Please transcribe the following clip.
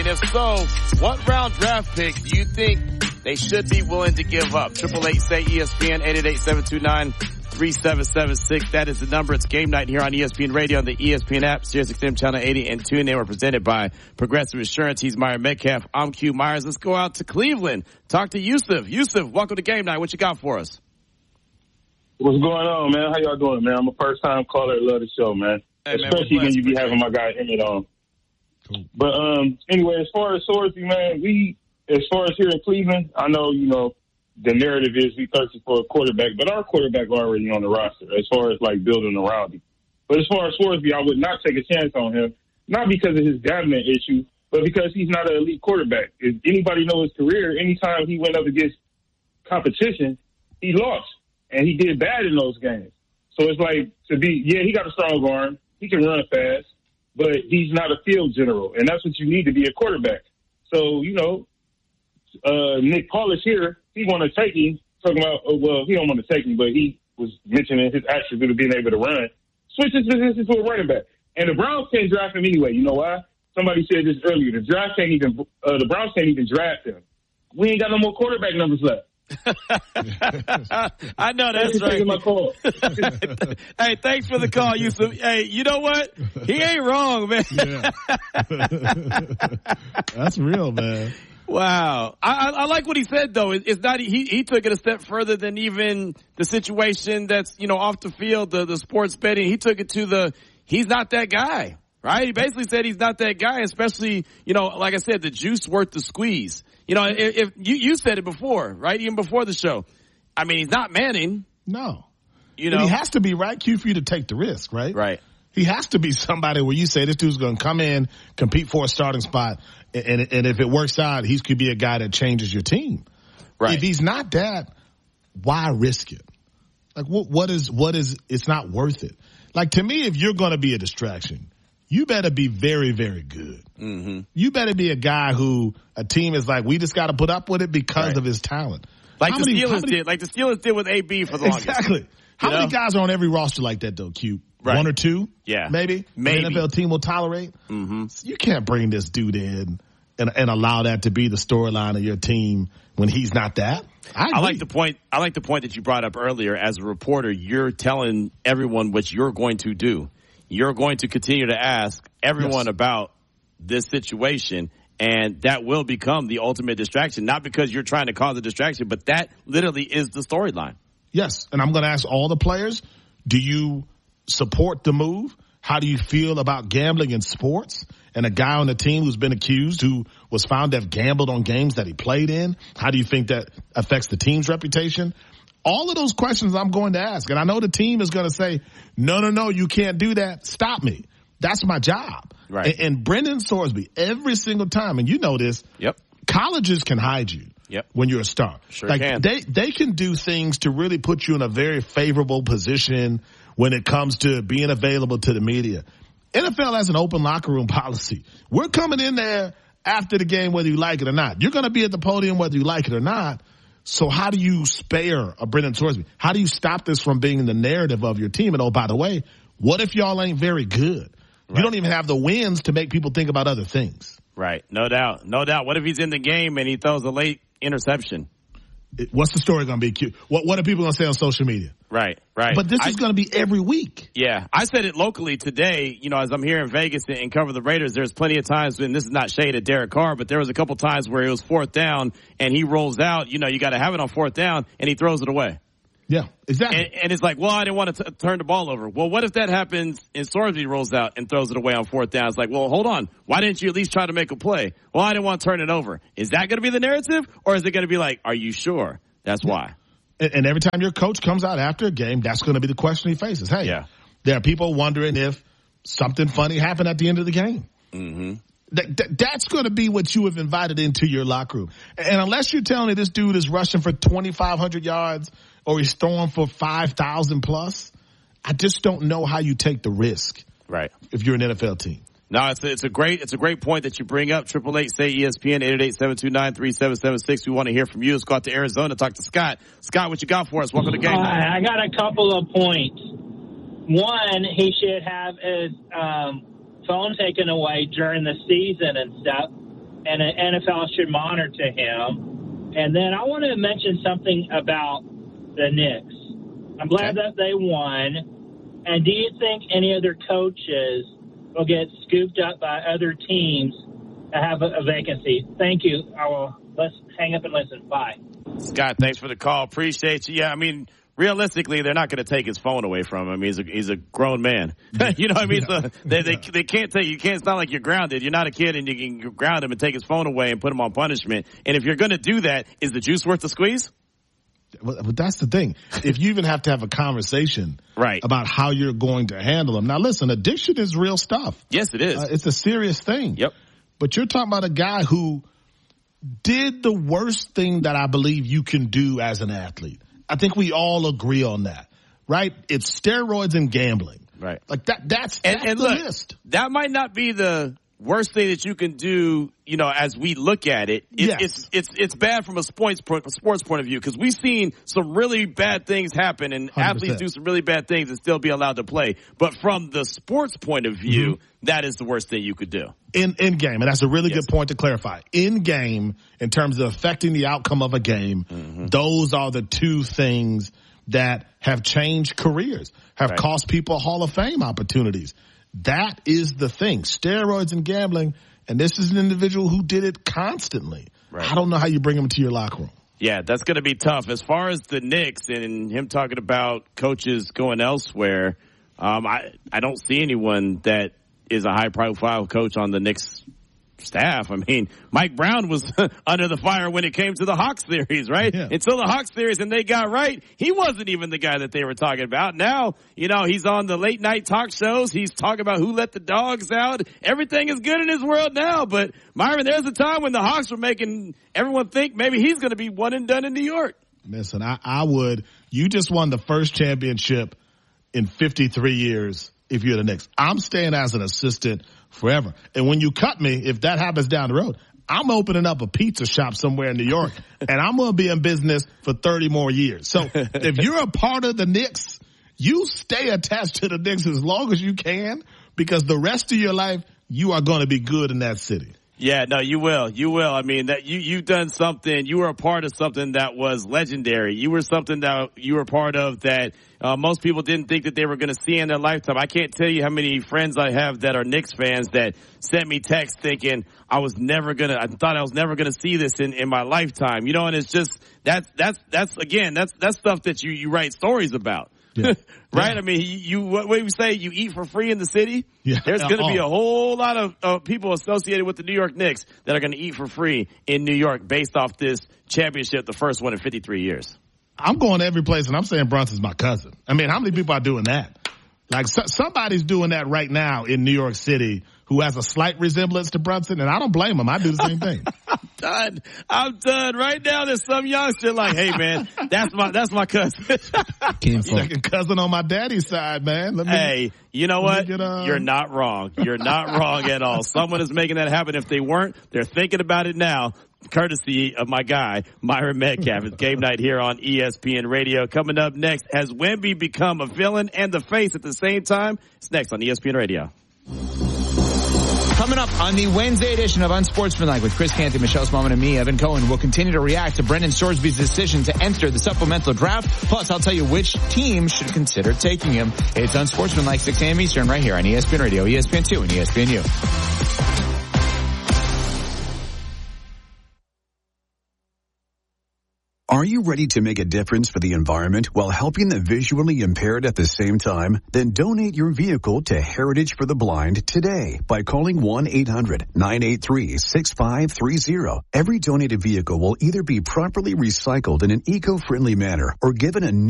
And if so, what round draft pick do you think they should be willing to give up? 888-SAY-ESPN, 888-729-3776. That is the number. It's game night here on ESPN Radio and the ESPN app, SiriusXM Channel 80 and TuneIn. We're presented by Progressive Insurance. He's Myron Metcalf. I'm Q Myers. Let's go out to Cleveland. Talk to Yusuf. Yusuf, welcome to game night. What you got for us? What's going on, man? How y'all doing, man? I'm a first-time caller. Love the show, man. Hey, man, especially when you be having my guy Emmett on. Cool. But anyway, as far as Sorsby, man, as far as here in Cleveland, I know, the narrative is we thirsty for a quarterback, but our quarterback already on the roster as far as, building around him. But as far as Sorsby, I would not take a chance on him, not because of his dominant issue, but because he's not an elite quarterback. If anybody knows his career, anytime he went up against competition, he lost. And he did bad in those games. So it's he got a strong arm. He can run fast, but he's not a field general. And that's what you need to be a quarterback. So, Nick Polish here, he want to take him, talking about, he don't want to take him, but he was mentioning his attribute of being able to run. Switch his position to a running back. And the Browns can't draft him anyway. You know why? Somebody said this earlier. The Browns can't even draft him. We ain't got no more quarterback numbers left. I know that's right. My call. Hey, thanks for the call, Yusuf. Hey, you know what? He ain't wrong, man. Yeah. That's real, man. Wow. I like what he said, though. It's not, he took it a step further than even the situation that's, off the field, the sports betting. He took it to he's not that guy, right? He basically said he's not that guy, especially, like I said, the juice worth the squeeze. If you said it before, right? Even before the show. I mean, he's not Manning. No. He has to be right, Q, for you to take the risk, right? Right. He has to be somebody where you say this dude's going to come in, compete for a starting spot, and if it works out, he could be a guy that changes your team. Right. If he's not that, why risk it? What is, it's not worth it. To me, if you're going to be a distraction, you better be very, very good. Mm-hmm. You better be a guy who a team is we just got to put up with it because of his talent. Like the Steelers did with AB for the longest. Exactly. How many guys are on every roster like that, though, Q? Right. One or two? Yeah. Maybe. The NFL team will tolerate? Mm-hmm. You can't bring this dude in and allow that to be the storyline of your team when he's not that. I like the point that you brought up earlier. As a reporter, you're telling everyone what you're going to do. You're going to continue to ask everyone about this situation, and that will become the ultimate distraction, not because you're trying to cause a distraction, but that literally is the storyline. Yes, and I'm going to ask all the players, do you support the move? How do you feel about gambling in sports? And a guy on the team who's been accused, who was found to have gambled on games that he played in, how do you think that affects the team's reputation? All of those questions I'm going to ask. And I know the team is going to say, no, you can't do that. Stop me. That's my job. Right. And Brendan Sorsby, every single time, and you know this, colleges can hide you when you're a star. Sure can. They can do things to really put you in a very favorable position when it comes to being available to the media. NFL has an open locker room policy. We're coming in there after the game whether you like it or not. You're going to be at the podium whether you like it or not. So how do you spare a Brendan Sorsby? How do you stop this from being in the narrative of your team? And oh, by the way, what if y'all ain't very good? Right. You don't even have the wins to make people think about other things. Right. No doubt. What if he's in the game and he throws a late interception? What's the story going to be, Q? What are people going to say on social media? Right. But this is going to be every week. Yeah. I said it locally today, as I'm here in Vegas and cover the Raiders, there's plenty of times when, this is not shade at Derek Carr, but there was a couple times where it was fourth down and he rolls out, you got to have it on fourth down, and he throws it away. Yeah, exactly. And it's I didn't want to turn the ball over. Well, what if that happens and Sorsby rolls out and throws it away on fourth down? It's well, hold on. Why didn't you at least try to make a play? Well, I didn't want to turn it over. Is that going to be the narrative? Or is it going to be are you sure? That's why. And every time your coach comes out after a game, that's going to be the question he faces. Hey, there are people wondering if something funny happened at the end of the game. Mm-hmm. That's going to be what you have invited into your locker room. And unless you're telling me this dude is rushing for 2,500 yards or he's throwing for 5,000 plus, I just don't know how you take the risk. Right. If you're an NFL team. No, it's a great point that you bring up. 888-SAY-ESPN, 888-729-3776. We want to hear from you. Let's go out to Arizona, talk to Scott. Scott, what you got for us? Welcome to the game. I got a couple of points. One, he should have his phone taken away during the season and stuff. and the NFL should monitor him. And then I want to mention something about the Knicks. I'm glad that they won. And do you think any other coaches will get scooped up by other teams to have a vacancy? Thank you. Let's hang up and listen. Bye. Scott, thanks for the call. Appreciate you. Yeah, I mean, realistically, they're not going to take his phone away from him. I mean, he's a grown man. You know what I mean? So they can't take you. Can't. It's not like you're grounded. You're not a kid, and you can ground him and take his phone away and put him on punishment. And if you're going to do that, is the juice worth the squeeze? Well, that's the thing. If you even have to have a conversation about how you're going to handle them. Now, listen, addiction is real stuff. Yes, it is. It's a serious thing. Yep. But you're talking about a guy who did the worst thing that I believe you can do as an athlete. I think we all agree on that, right? It's steroids and gambling. Right. Like that's the list. That might not be the worst thing that you can do, you know, as we look at it. It's bad from a sports point of view, because we've seen some really bad things happen and 100%. Athletes do some really bad things and still be allowed to play. But from the sports point of view, that is the worst thing you could do. In game, and that's a really good point to clarify. In game, in terms of affecting the outcome of a game, those are the two things that have changed careers, have cost people Hall of Fame opportunities. That is the thing. Steroids and gambling, and this is an individual who did it constantly. Right. I don't know how you bring him to your locker room. Yeah, that's going to be tough. As far as the Knicks and him talking about coaches going elsewhere, I don't see anyone that is a high-profile coach on the Knicks staff. I mean, Mike Brown was under the fire when it came to the Hawks series, right? Yeah. Until the Hawks series and they got right, he wasn't even the guy that they were talking about. Now, you know, he's on the late night talk shows. He's talking about who let the dogs out. Everything is good in his world now. But Myron, there's a time when the Hawks were making everyone think maybe he's going to be one and done in New York. Listen, I would. You just won the first championship in 53 years if you're the Knicks. I'm staying as an assistant forever. And when you cut me, if that happens down the road, I'm opening up a pizza shop somewhere in New York, and I'm going to be in business for 30 more years. So if you're a part of the Knicks, you stay attached to the Knicks as long as you can, because the rest of your life, you are going to be good in that city. Yeah, no, you will. You will. I mean, that you've done something. You were a part of something that was legendary. You were something that you were part of that most people didn't think that they were going to see in their lifetime. I can't tell you how many friends I have that are Knicks fans that sent me texts thinking I thought I was never going to see this in my lifetime. You know, and it's just that's stuff that you write stories about. Yeah. Right? Yeah. I mean, what we say, you eat for free in the city. Yeah. There's going to be a whole lot of people associated with the New York Knicks that are going to eat for free in New York based off this championship, the first one in 53 years. I'm going to every place, and I'm saying Brunson's my cousin. I mean, how many people are doing that? Like, somebody's doing that right now in New York City who has a slight resemblance to Brunson, and I don't blame him. I do the same thing. I'm done. Right now, there's some youngster like, hey, man, that's my cousin. Second cousin on my daddy's side, man. Hey, you know what? You're not wrong. You're not wrong at all. Someone is making that happen. If they weren't, they're thinking about it now. Courtesy of my guy, Myron Metcalf. It's Game Night here on ESPN Radio. Coming up next, has Wemby become a villain and the face at the same time? It's next on ESPN Radio. Coming up on the Wednesday edition of Unsportsmanlike with Chris Canty, Michelle Smallman, and me, Evan Cohen, we'll continue to react to Brendan Sorsby's decision to enter the supplemental draft. Plus, I'll tell you which team should consider taking him. It's Unsportsmanlike, 6 a.m. Eastern, right here on ESPN Radio, ESPN2, and ESPNU. Are you ready to make a difference for the environment while helping the visually impaired at the same time? Then donate your vehicle to Heritage for the Blind today by calling 1-800-983-6530. Every donated vehicle will either be properly recycled in an eco-friendly manner or given a